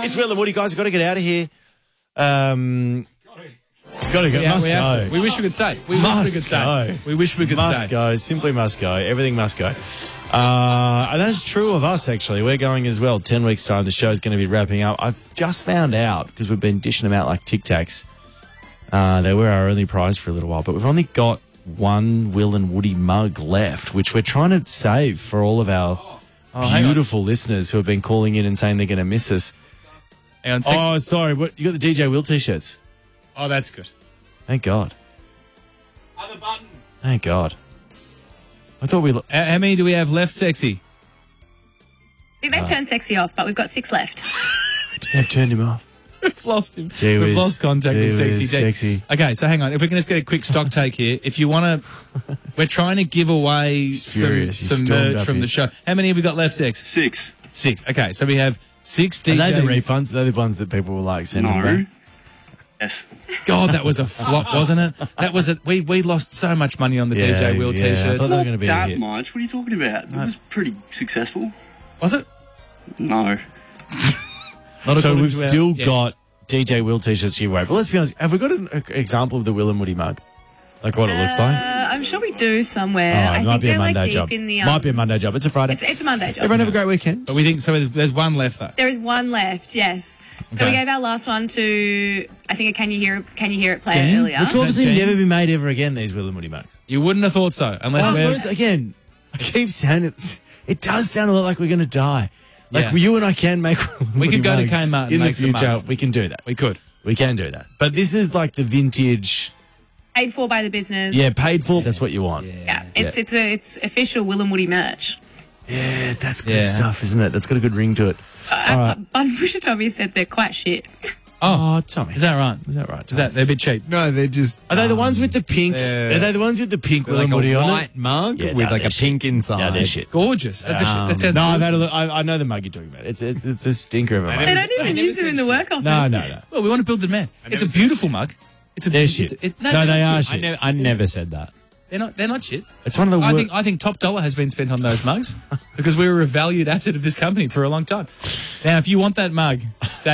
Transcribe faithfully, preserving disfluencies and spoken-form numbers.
It's Will and Woody, guys. We've got to get out of here. Um, got to go. Yeah, must we, have go. to. we wish we could stay. We Must wish we could stay. go. We wish we could must stay. go. Simply must go. Everything must go. Uh, and that's true of us, actually. We're going as well. Ten weeks' time, the show's going to be wrapping up. I've just found out, because we've been dishing them out like Tic Tacs. Uh, they were our only prize for a little while, but we've only got one Will and Woody mug left, which we're trying to save for all of our Oh, beautiful listeners who have been calling in and saying they're going to miss us. Hang on, six- Oh, sorry. What, you got the D J Will t-shirts. oh, that's good. Thank God. Other button. Thank God. I thought we... Lo- How, how many do we have left, Sexy? I think they've turned Sexy off, but we've got six left. They've turned him off. We've lost him. Gee We've whiz. lost contact Gee with Sexy whiz, D. Sexy. Okay, so hang on. If we can just get a quick stock take here. If you want to... We're trying to give away some, furious. He's some stormed merch up from here. the show. How many have we got left, Sex? Six. Six. Okay, so we have six D Are J... they the refunds? Are they the ones that people will like sending No. back? Yes. God, that was a flop, wasn't it? That was a... We, we lost so much money on the Yeah, D J Will yeah, I T-shirts. thought they were Not going to be a that hit. much. What are you talking about? It was pretty successful. Was it? No. Not So according we've to our- still Yes. got D J Will t-shirts to give away. But let's be honest, have we got an a, example of the Will and Woody mug? Like what it looks like? Uh, I'm sure we do somewhere. Oh, it I might think be a they're Monday like deep job. in the. Um, Might be a Monday job. It's a Friday. It's, it's a Monday job. Everyone have a great weekend. But we think... So there's- there's one left, though. There is one left. Yes. So Okay. we gave our last one to. I think a Can You Hear Can You Hear It player Jen? earlier. Which will obviously Jane? never be made ever again, these Will and Woody mugs. You wouldn't have thought so, unless I we're... suppose, again, I keep saying it. It does sound a lot like we're going to die. Like Yeah. you and I can make Will and We Woody could go to mugs Kmart and in the make some future. mugs. We can do that. We could. We can do that. But this is like the vintage, Paid for by the business. yeah, paid for. That's what you want. Yeah. It's it's a it's official Will and Woody merch. Yeah, that's good Yeah. stuff, isn't it? That's got a good ring to it. All right. Bun Pusher Tommy said they're quite shit. Oh, Tommy. Is that right? Is that right? Is that... They're a bit cheap. No, they're just. Are they the ones with the pink? they're- Are they the ones with the pink Will like and a Woody on white it? mug Yeah, with no, like they're a pink shit. inside? No, they're shit. Gorgeous. That's a, Um, that sounds no, good. I've had a look. I, I know the mug you're talking about. It's it's, it's a stinker of a mug. They don't even use them in the work office. No, no, no. Well, we want to build the man. It's a beautiful mug. It's a They're it's shit. a- it- No, they're they not are shit. shit. I, never, I never said that. They're not. They're not shit. It's one of the I wor- think. I think top dollar has been spent on those mugs because we were a valued asset of this company for a long time. Now, if you want that mug, stay.